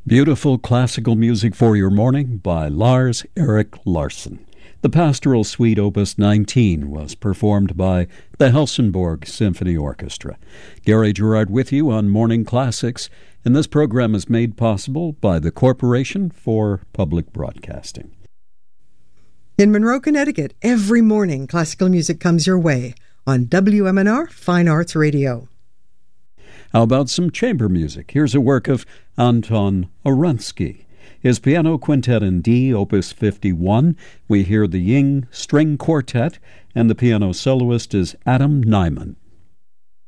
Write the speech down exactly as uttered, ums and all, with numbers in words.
Beautiful classical music for your morning by Lars Erik Larsson. The Pastoral Suite Opus nineteen was performed by the Helsingborg Symphony Orchestra. Gary Gerard with you on Morning Classics, and this program is made possible by the Corporation for Public Broadcasting. In Monroe, Connecticut, every morning classical music comes your way on W M N R Fine Arts Radio. How about some chamber music? Here's a work of Anton Oransky. His Piano Quintet in D, Opus fifty-one. We hear the Ying String Quartet, and the piano soloist is Adam Nyman.